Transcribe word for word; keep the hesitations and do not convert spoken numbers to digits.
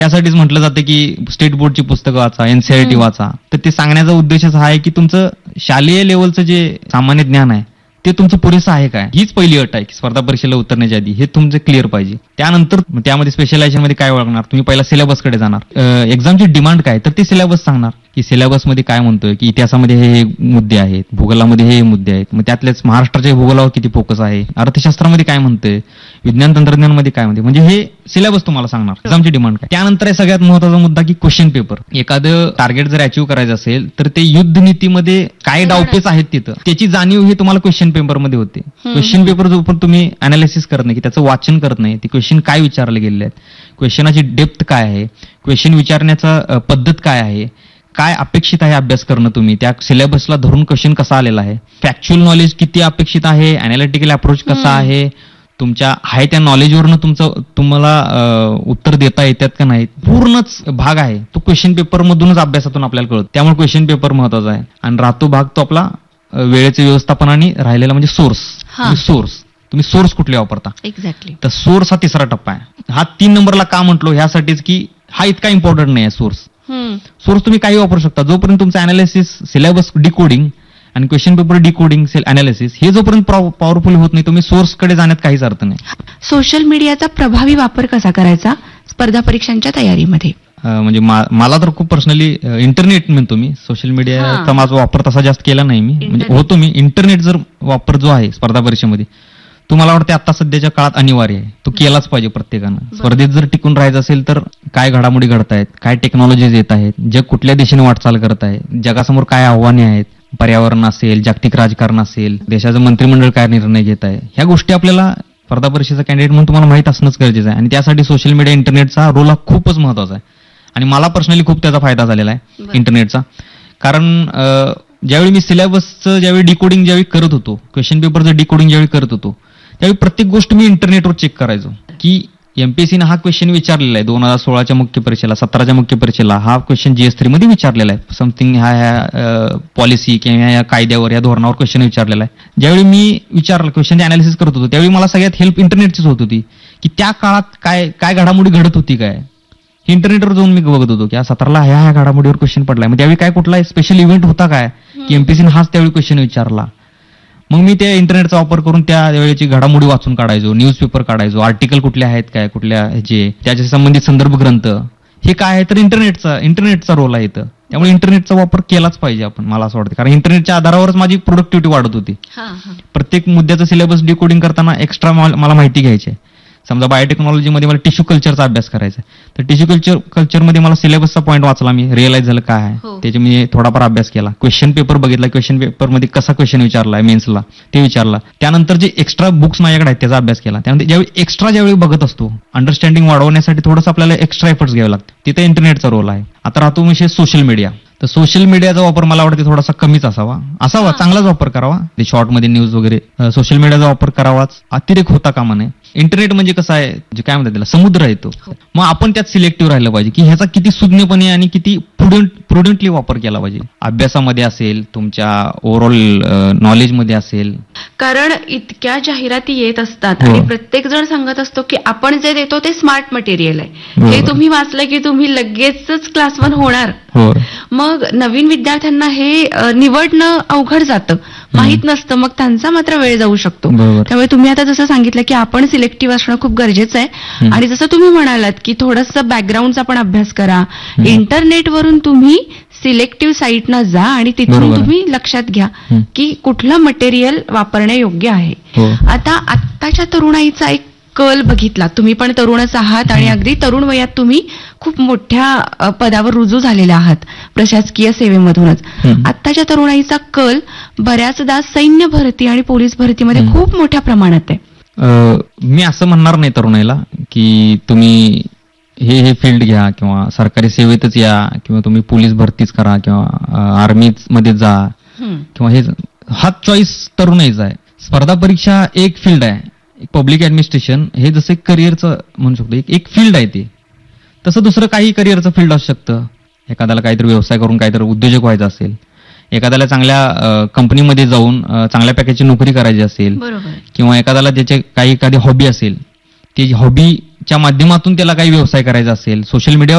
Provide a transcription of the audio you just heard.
त्यासाठीच म्हटलं जातं की स्टेट बोर्डची पुस्तकं वाचा, एनसीईआरटी वाचा. तर ते सांगण्याचा उद्देशच हा आहे की तुमचं शालेय लेवलचं जे सामान्य ज्ञान आहे ते तुमचं पुरेसं आहे काय, हीच पहिली अट आहे की स्पर्धा परीक्षेला उतरण्याच्या आधी हे तुमचं क्लिअर पाहिजे. त्यानंतर त्यामध्ये स्पेशलायझेशन मध्ये काय ओळखणार, तुम्ही पहिला सिलेबसकडे जाणार. एक्झामची डिमांड काय, तर ते सिलेबस सांगणार की सिलेबसमध्ये काय म्हणतोय की इतिहासामध्ये हे मुद्दे आहेत, भूगोलामध्ये हे मुद्दे आहेत, मग त्यातलेच महाराष्ट्राच्या भूगोलावर किती फोकस आहे, अर्थशास्त्रामध्ये काय म्हणतंय, विज्ञान तंत्रज्ञानमध्ये काय म्हणते, म्हणजे हे सिलेबस तुम्हाला सांगणार एक्झामची डिमांड काय. त्यानंतर आहे सगळ्यात महत्वाचा मुद्दा की क्वेश्चन पेपर. एखादं टार्गेट जर अचीव्ह करायचं असेल तर ते युद्ध नीतीमध्ये काय डावपेच आहेत तिथं त्याची जाणीव ही तुम्हाला क्वेश्चन पेपरमध्ये होते. क्वेश्चन पेपर जो पण तुम्ही अनालिसिस करत नाही की त्याचं वाचन करत नाही, ते क्वेश्चन काय विचारले गेलेले आहेत, क्वेश्चनाची डेप्थ काय आहे, क्वेश्चन विचारण्याचा पद्धत काय आहे, काय अपेक्षित आहे अभ्यास करणं, तुम्ही त्या सिलेबसला धरून क्वेश्चन कसा आलेला आहे, फॅक्च्युअल नॉलेज किती अपेक्षित आहे, अनालिटिकल अप्रोच कसा आहे, तुमच्या आहे त्या नॉलेजवरनं तुमचं तुम्हाला उत्तर देता येतात का नाही, पूर्णच भाग आहे तो क्वेश्चन पेपर मधूनच अभ्यासातून आपल्याला कळतो. त्यामुळे क्वेश्चन पेपर महत्वाचा आहे. आणि राहतो भाग तो आपला वेळेचे व्यवस्थापन आणि राहिलेला म्हणजे सोर्स. सोर्स तुम्ही सोर्स कुठले वापरता, एक्झॅक्टली. तर सोर्स हा तिसरा टप्पा आहे. हा तीन नंबरला का म्हटलो ह्यासाठीच की हा इतका इम्पॉर्टंट नाही आहे. सोर्स सोर्स तुम्ही काही वापरू शकता जोपर्यंत तुमचं अनालिसिस, सिलेबस डिकोडिंग आणि क्वेश्चन पेपर डिकोडिंग, अनालिसिस हे जोपर्यंत पॉवरफुल होत नाही तुम्ही सोर्सकडे जाण्यात काहीच अर्थ नाही. सोशल मीडियाचा प्रभावी वापर कसा करायचा स्पर्धा परीक्षांच्या तयारीमध्ये? म्हणजे मला तर खूप पर्सनली इंटरनेट म्हणतो मी, सोशल मीडियाचा माझा वापर तसा जास्त केला नाही मी, म्हणजे होतो मी. इंटरनेट जर वापर जो आहे स्पर्धा परीक्षेमध्ये तो मला वाटतं आता सध्याच्या काळात अनिवार्य आहे, तो केलाच पाहिजे प्रत्येकानं. स्पर्धेत जर टिकून राहायचं असेल तर काय घडामोडी घडतायत, काय टेक्नॉलॉजीज येत आहेत, जग कुठल्या दिशेने वाटचाल करत आहे, जगासमोर काय आव्हाने आहेत, पर्यावरण असेल, जागतिक राजकारण असेल, देशाचं मंत्रिमंडळ काय निर्णय घेत आहे, ह्या गोष्टी आपल्याला स्पर्धा परीक्षेचा कॅन्डिडेट म्हणून तुम्हाला माहित असणंच गरजेचं आहे. आणि त्यासाठी सोशल मीडिया, इंटरनेटचा रोल हा खूपच महत्वाचा आहे. आणि मला पर्सनली खूप त्याचा फायदा झालेला आहे इंटरनेटचा. कारण ज्यावेळी मी सिलेबसचं ज्यावेळी डिकोडिंग ज्यावेळी करत होतो, क्वेश्चन पेपरचं डिकोडिंग ज्यावेळी करत होतो, त्यावेळी प्रत्येक गोष्ट मी इंटरनेटवर चेक करायचो की एमपीएससीनं हा क्वेश्चन विचारलेला आहे दोन हजार सोळाच्या मुख्य परीक्षेला, सतराच्या मुख्य परीक्षेला हा क्वेश्चन जीएस थ्री मध्ये विचारलेला आहे, समथिंग ह्या ह्या पॉलिसी किंवा ह्या कायद्यावर, या धोरणावर क्वेश्चन विचारलेला आहे. ज्यावेळी मी विचारलं क्वेश्चनचे अनालिसिस करत होतो त्यावेळी मला सगळ्यात हेल्प इंटरनेटचीच होत होती की त्या काळात काय काय घडामोडी घडत होती, काय इंटरनेटवर जाऊन मी बघत होतो की या सतराला ह्या ह्या घडामोडीवर क्वेश्चन पडलाय, मग त्यावेळी काय कुठला स्पेशल इव्हेंट होता काय की एमपीएससीनं हाच त्यावेळी क्वेश्चन विचारला. मग मी त्या इंटरनेटचा वापर करून त्या वेळेची घडामोडी वाचून काढायचो, न्यूजपेपर काढायचो, आर्टिकल कुठले आहेत काय, कुठल्या ह्याचे त्याच्या संबंधित संदर्भ ग्रंथ, हे काय आहे तर इंटरनेटचा इंटरनेटचा रोल आहे इथं. त्यामुळे इंटरनेटचा वापर केलाच पाहिजे आपण, मला असं वाटतं. कारण इंटरनेटच्या आधारावरच माझी प्रोडक्टिव्हिटी वाढत होती. प्रत्येक मुद्द्याचं सिलेबस डिकोडिंग करताना एक्स्ट्रा मला माहिती घ्यायची आहे. समजा बायोटेक्नॉलॉजीमध्ये मला टिश्यू कल्चरचा अभ्यास करायचा आहे तर टिश्यू कल्चर कल्चरमध्ये मला सिलेबसचा पॉईंट वाचला, मी रिअलाइज झालं काय आहे, त्याचे मी थोडाफार अभ्यास केला, क्वेश्चन पेपर बघितला, क्वेश्चन पेपरमध्ये कसा क्वेश्चन विचारलाय मेन्सला ते विचारला, त्यानंतर जे एक्स्ट्रा बुक्स माझ्याकडे आहेत त्याचा अभ्यास केला. त्यानंतर ज्यावेळी एक्स्ट्रा ज्यावेळी बघत असतो अंडरस्टँडिंग वाढवण्यासाठी थोडंसं आपल्याला एक्स्ट्रा एफर्ट्स घ्यावे लागते, तिथे इंटरनेटचा रोल आहे. आता राहतो विषय सोशल मीडिया. तर सोशल मीडियाचा वापर मला वाटते थोडासा कमीच असावा असावा चांगलाच वापर करावा. ते शॉर्टमध्ये न्यूज वगैरे सोशल मीडियाचा वापर करावाच, अतिरेक होता कामा नये. इंटरनेट म्हणजे कसं आहे, जे काय म्हणतात त्याला समुद्र आहे तो, मग आपण त्यात सिलेक्टिव्ह राहिलं पाहिजे की ह्याचा किती सुज्ञपणे आणि किती प्रुडंट प्रुडंटली वापर केला पाहिजे. अभ्यासामध्ये असेल, तुमच्या ओव्हरऑल नॉलेजमध्ये असेल. कारण इतक्या जाहिराती येत असतात आणि प्रत्येक जण सांगत असतो की आपण जे देतो ते स्मार्ट मटेरियल आहे, हे तुम्ही वाचलं की तुम्ही लगेचच क्लास वन होणार. मग नवीन विद्यार्थ्यांना हे निवडणं अवघड जातं, माहित नसतं, मग त्यांचा मात्र वेळ जाऊ शकतो. त्यामुळे तुम्ही आता जसं सांगितलं की आपण सिलेक्टिव्ह असणं खूप गरजेचं आहे. आणि जसं तुम्ही म्हणालात की थोडंसं बॅकग्राऊंडचा पण अभ्यास करा, इंटरनेटवरून तुम्ही सिलेक्टिव्ह साईटना जा आणि तिथून तुम्ही लक्षात घ्या की कुठलं मटेरियल वापरणे योग्य आहे. आता आत्ताच्या तरुणाईचा एक कल बघितला, तुम्ही पण तरुणच आहात आणि अगदी तरुण वयात तुम्ही खूप मोठ्या पदावर रुजू झालेले आहात प्रशासकीय सेवेमधूनच. आत्ताच्या तरुणाईचा कल बऱ्याचदा सैन्य भरती आणि पोलीस भरतीमध्ये खूप मोठ्या प्रमाणात आहे. मी असं म्हणणार नाही तरुणाईला की तुम्ही हे हे फील्ड घ्या किंवा सरकारी सेवेतच या किंवा तुम्ही पोलीस भरतीच करा किंवा आर्मी मध्ये जा किंवा हे, हा चॉईस तरुणाईचा आहे. स्पर्धा परीक्षा एक फील्ड आहे, पब्लिक ऍडमिनिस्ट्रेशन हे जसं करिअरचं म्हणू शकतो, एक फील्ड आहे ते. तसं दुसरं काही करिअरचं फील्ड असू शकतं. एखाद्याला काहीतरी व्यवसाय करून काहीतरी उद्योजक व्हायचं असेल, एखाद्याला चांगल्या कंपनीमध्ये जाऊन चांगल्या पॅकेजची नोकरी करायची असेल, किंवा एखाद्याला त्याचे काही एखादी हॉबी असेल, ती हॉबीच्या माध्यमातून त्याला काही व्यवसाय करायचा असेल, सोशल मीडियावर